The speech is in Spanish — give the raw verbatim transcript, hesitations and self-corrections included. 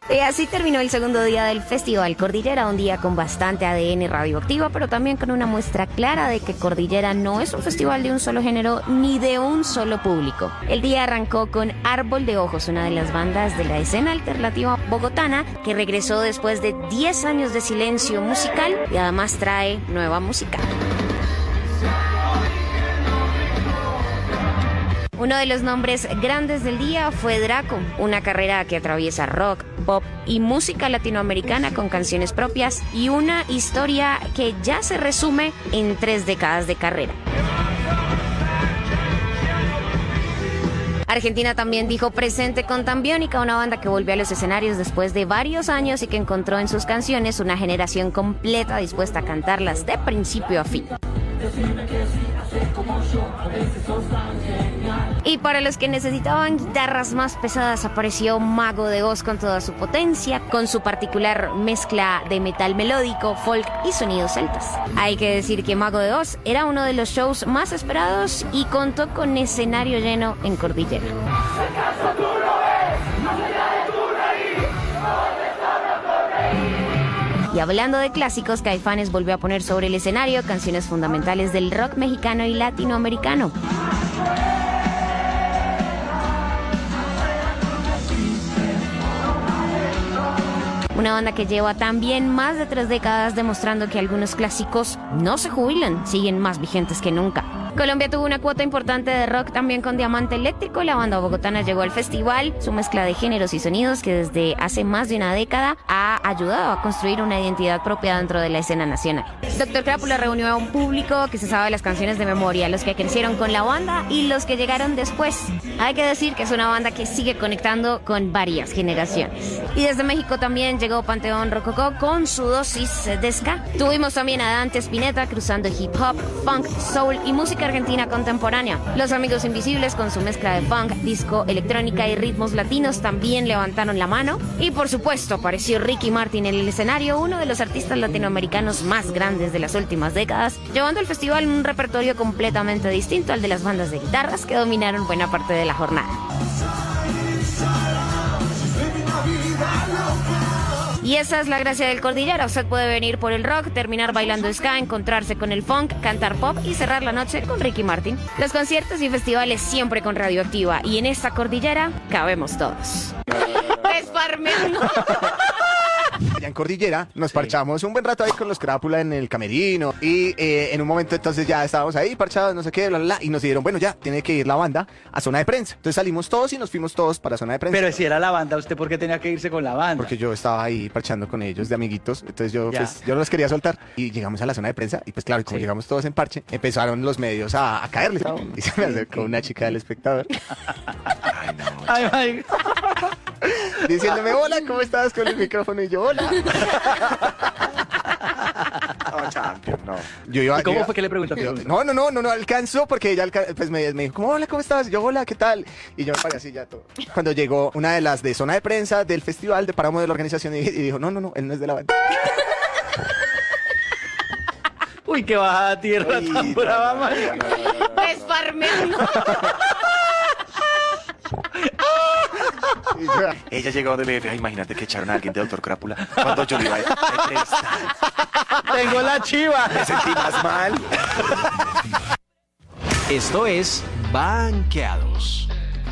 Y así terminó el segundo día del Festival Cordillera, un día con bastante A D N radioactiva, pero también con una muestra clara de que Cordillera no es un festival de un solo género ni de un solo público. El día arrancó con Árbol de Ojos, una de las bandas de la escena alternativa bogotana que regresó después de diez años de silencio musical y además trae nueva música. Uno de los nombres grandes del día fue Draco, una carrera que atraviesa rock, pop y música latinoamericana con canciones propias y una historia que ya se resume en tres décadas de carrera. Argentina también dijo presente con Tambiónica, una banda que volvió a los escenarios después de varios años y que encontró en sus canciones una generación completa dispuesta a cantarlas de principio a fin. Y para los que necesitaban guitarras más pesadas apareció Mago de Oz con toda su potencia, con su particular mezcla de metal melódico, folk y sonidos celtas. Hay que decir que Mago de Oz era uno de los shows más esperados y contó con escenario lleno en Cordillera. Y hablando de clásicos, Caifanes volvió a poner sobre el escenario canciones fundamentales del rock mexicano y latinoamericano. Una banda que lleva también más de tres décadas demostrando que algunos clásicos no se jubilan, siguen más vigentes que nunca. Colombia tuvo una cuota importante de rock también con Diamante Eléctrico. La banda bogotana llegó al festival, su mezcla de géneros y sonidos que desde hace más de una década ha ayudado a construir una identidad propia dentro de la escena nacional. Doctor Crápula reunió a un público que se sabe las canciones de memoria, los que crecieron con la banda y los que llegaron después. Hay que decir que es una banda que sigue conectando con varias generaciones. Y desde México también llegó Panteón Rococó con su dosis de ska. Tuvimos también a Dante Spinetta cruzando hip hop, funk, soul y música argentina contemporánea. Los Amigos Invisibles con su mezcla de funk, disco, electrónica y ritmos latinos también levantaron la mano. Y por supuesto apareció Ricky Martin en el escenario, uno de los artistas latinoamericanos más grandes de las últimas décadas, llevando al festival un repertorio completamente distinto al de las bandas de guitarras que dominaron buena parte de la jornada. Y esa es la gracia del Cordillera. Usted puede venir por el rock, terminar bailando ska, encontrarse con el funk, cantar pop y cerrar la noche con Ricky Martin. Los conciertos y festivales siempre con Radioactiva. Y en esta Cordillera cabemos todos. ¡Desfarmeando! Allá en Cordillera nos sí. parchamos un buen rato ahí con los Crápula en el camerino y eh, en un momento entonces ya estábamos ahí parchados, no sé qué, bla, bla, bla, y nos dijeron, bueno, ya, tiene que ir la banda a zona de prensa. Entonces salimos todos y nos fuimos todos para zona de prensa. Pero si era la banda, ¿usted por qué tenía que irse con la banda? Porque yo estaba ahí parchando con ellos de amiguitos, entonces yo, pues, yo no los quería soltar. Y llegamos a la zona de prensa y pues claro, como sí. llegamos todos en parche, empezaron los medios a, a caerles. Y se me acercó una chica del espectador. Ay, no. Ay, ay. Diciéndome, hola, ¿cómo estás? Con el micrófono y yo, hola. No, champion, no. Yo iba, ¿Y cómo yo iba, fue que le preguntaste? Yo, no, no, no, no, no alcanzó porque ella alca pues me, me dijo, como, hola, ¿cómo estás? Yo, hola, ¿qué tal? Y yo me paré así ya todo. Cuando llegó una de las de zona de prensa del festival de Páramo de la organización y, y dijo, no, no, no, él no es de la banda. Uy, qué bajada a tierra Uy, tan brava, no, no, no, no, no. Desfarmeando. Ella llegó donde me dijo, imagínate que echaron a alguien de Doctor Crápula cuando yo iba a entrevistar. Tengo la chiva. Me sentí más mal. Esto es Banqueados.